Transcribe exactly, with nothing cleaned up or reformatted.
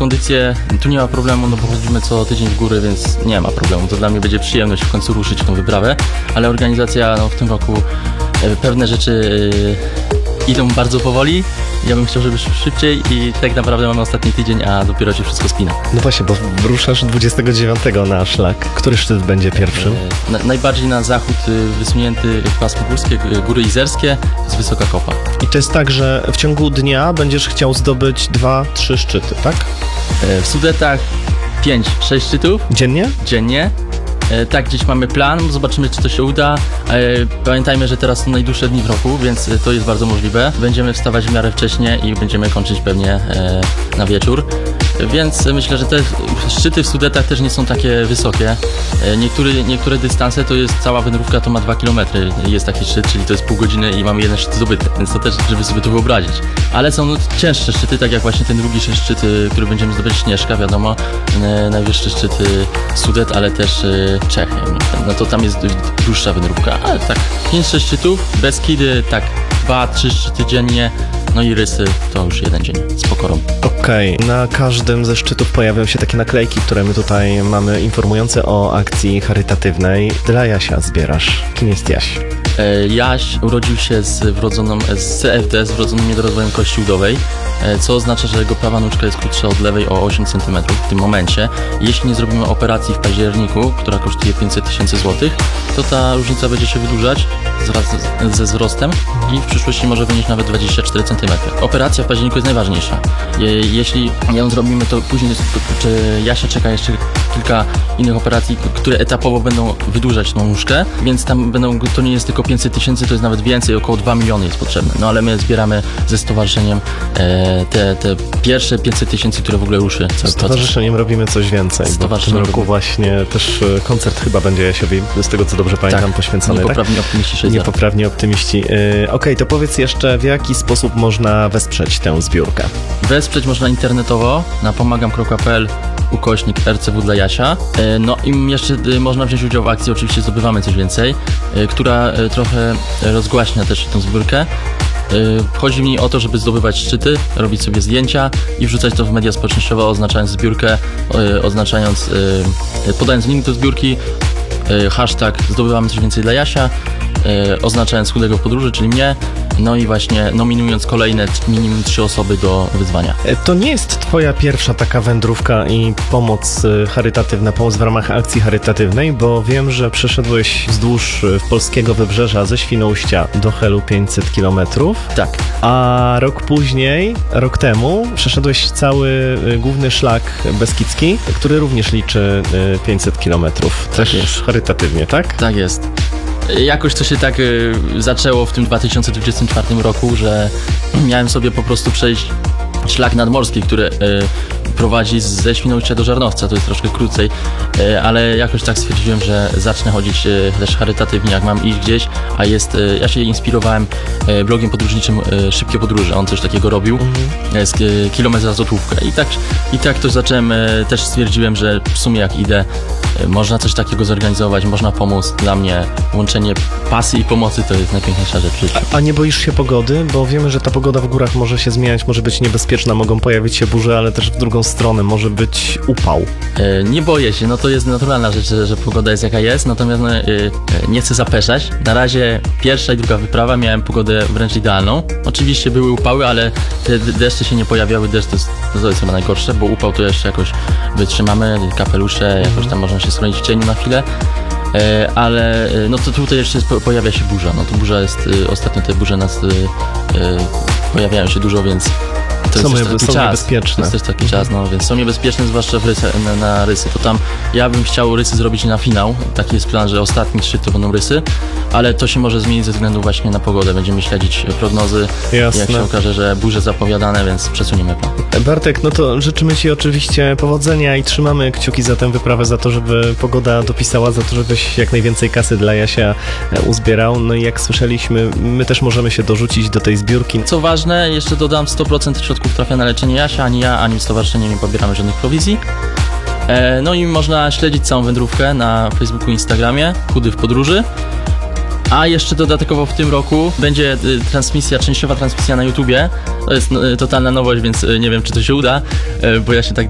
kondycję, tu nie ma problemu, no bo chodzimy co tydzień w góry, więc nie ma problemu. To dla mnie będzie przyjemność w końcu ruszyć tą wyprawę, ale organizacja no, w tym roku e, pewne rzeczy e, idą bardzo powoli. Ja bym chciał, żeby szybciej i tak naprawdę mamy ostatni tydzień, a dopiero się wszystko spina. No właśnie, bo ruszasz dwudziestego dziewiątego na szlak. Który szczyt będzie pierwszym? E, na, najbardziej na zachód wysunięty pasmo górskie, Góry Izerskie, to jest Wysoka Kopa. I to jest tak, że w ciągu dnia będziesz chciał zdobyć dwa, trzy szczyty, tak? E, w Sudetach pięć, sześć szczytów. Dziennie? Dziennie. E, tak, gdzieś mamy plan, zobaczymy, czy to się uda. E, pamiętajmy, że teraz są najdłuższe dni w roku, więc to jest bardzo możliwe. Będziemy wstawać w miarę wcześnie i będziemy kończyć pewnie e, na wieczór. Więc myślę, że te szczyty w Sudetach też nie są takie wysokie. Niektóre, niektóre dystanse to jest cała wędrówka, to ma dwa kilometry. Jest taki szczyt, czyli to jest pół godziny i mamy jeden szczyt zdobyty. Więc to też, żeby sobie to wyobrazić. Ale są no, cięższe szczyty, tak jak właśnie ten drugi szczyt, który będziemy zdobyć, Śnieżka, wiadomo. Najwyższy szczyt Sudet, ale też Czechy. No to tam jest dłuższa wędrówka. Ale tak, pięć sześć szczytów, Beskidy, tak, dwa trzy szczyty dziennie. No i Rysy to już jeden dzień z pokorą. Okej, okay. Na każdym ze szczytów pojawią się takie naklejki, które my tutaj mamy informujące o akcji charytatywnej. Dla Jasia zbierasz. Kim jest Jaś? Jaś urodził się z wrodzoną, z C F D, z wrodzonym niedorozwojem kości udowej, co oznacza, że jego prawa nóżka jest krótsza od lewej o osiem centymetrów w tym momencie. Jeśli nie zrobimy operacji w październiku, która kosztuje pięćset tysięcy złotych, to ta różnica będzie się wydłużać wraz ze wzrostem i w przyszłości może wynieść nawet dwadzieścia cztery centymetry. Operacja w październiku jest najważniejsza. Jeśli ją zrobimy, to później jest, czy Jasia czeka jeszcze kilka innych operacji, które etapowo będą wydłużać tą nóżkę, więc tam będą, to nie jest tylko pięćset tysięcy, to jest nawet więcej, około dwa miliony jest potrzebne. No ale my zbieramy ze stowarzyszeniem e, te, te pierwsze pięćset tysięcy, które w ogóle ruszy. Z stowarzyszeniem robimy coś więcej, bo w tym roku robimy. Właśnie też koncert chyba będzie Jasiowi, z tego co dobrze pamiętam, tak, poświęcony. Niepoprawni tak? optymiści sześć zero. Niepoprawni optymiści. Yy, Okej, okay, to powiedz jeszcze, w jaki sposób można wesprzeć tę zbiórkę? Wesprzeć można internetowo na pomagam kropka p l ukośnik R C W dla Jasia. No i jeszcze można wziąć udział w akcji, oczywiście zdobywamy coś więcej, która trochę rozgłaśnia też tę zbiórkę. Chodzi mi o to, żeby zdobywać szczyty, robić sobie zdjęcia i wrzucać to w media społecznościowe, oznaczając zbiórkę, oznaczając, podając link do zbiórki, hashtag zdobywamy coś więcej dla Jasia, oznaczając chudego w podróży, czyli mnie, no i właśnie nominując kolejne minimum trzy osoby do wyzwania. To nie jest twoja pierwsza taka wędrówka i pomoc charytatywna, pomoc w ramach akcji charytatywnej, bo wiem, że przeszedłeś wzdłuż polskiego wybrzeża ze Świnoujścia do Helu pięćset kilometrów. Tak. A rok później, rok temu, przeszedłeś cały główny szlak beskidzki, który również liczy pięćset kilometrów. Też jest charytatywnie, tak? Tak jest. Jakoś to się tak y, zaczęło w tym dwa tysiące dwudziestym czwartym roku, że miałem sobie po prostu przejść szlak nadmorski, który y, prowadzi ze Świnoujścia do Żarnowca, to jest troszkę krócej, y, ale jakoś tak stwierdziłem, że zacznę chodzić y, też charytatywnie, jak mam iść gdzieś, a jest, y, ja się inspirowałem y, blogiem podróżniczym y, Szybkie Podróże, on coś takiego robił, mm-hmm. jest y, kilometr za złotówkę i tak, i tak to zacząłem, y, też stwierdziłem, że w sumie jak idę, y, można coś takiego zorganizować, można pomóc. Dla mnie łączenie pasji i pomocy to jest najpiękniejsza rzecz w życiu. A, a nie boisz się pogody? Bo wiemy, że ta pogoda w górach może się zmieniać, może być niebezpieczna, mogą pojawić się burze, ale też w drugą stronę może być upał. E, nie boję się, no to jest naturalna rzecz, że, że pogoda jest jaka jest, natomiast no, e, nie chcę zapeszać. Na razie pierwsza i druga wyprawa miałem pogodę wręcz idealną. Oczywiście były upały, ale te deszcze się nie pojawiały, deszcz to jest, to jest chyba najgorsze, bo upał to jeszcze jakoś wytrzymamy, kapelusze, jakoś tam można się schronić w cieniu na chwilę. E, ale no to tutaj jeszcze jest, pojawia się burza, no to burza jest, e, ostatnio te burze nas e, e, pojawiają się dużo, więc to są, jest jest są czas. niebezpieczne. To jest też taki czas, no więc są niebezpieczne, zwłaszcza w rysy, na, na rysy. To tam ja bym chciał rysy zrobić na finał. Taki jest plan, że ostatni szczyt to będą rysy, ale to się może zmienić ze względu właśnie na pogodę. Będziemy śledzić prognozy. Jasne. Jak się okaże, że burze zapowiadane, więc przesuniemy plan. Bartek, no to życzymy ci oczywiście powodzenia i trzymamy kciuki za tę wyprawę, za to, żeby pogoda dopisała, za to, żebyś jak najwięcej kasy dla Jasia uzbierał. No i jak słyszeliśmy, my też możemy się dorzucić do tej zbiórki. Co ważne, jeszcze dodam, sto procent środków trafia na leczenie Jasia, ani ja, ani stowarzyszenie nie pobieramy żadnych prowizji. E, no i można śledzić całą wędrówkę na Facebooku i Instagramie, Chudy w Podróży. A jeszcze dodatkowo w tym roku będzie y, transmisja, częściowa transmisja na YouTubie. To jest y, totalna nowość, więc y, nie wiem, czy to się uda, y, bo ja się tak